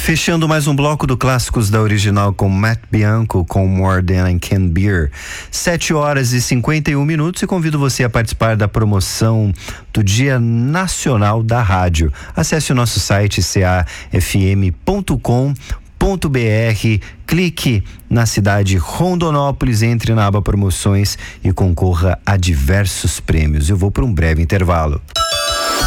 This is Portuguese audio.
Fechando mais um bloco do Clássicos da Original com Matt Bianco com More Than I Can Bear. 7h51 e convido você a participar da promoção do Dia Nacional da Rádio. Acesse o nosso site cafm.com.br, clique na cidade Rondonópolis, entre na aba promoções e concorra a diversos prêmios. Eu vou para um breve intervalo.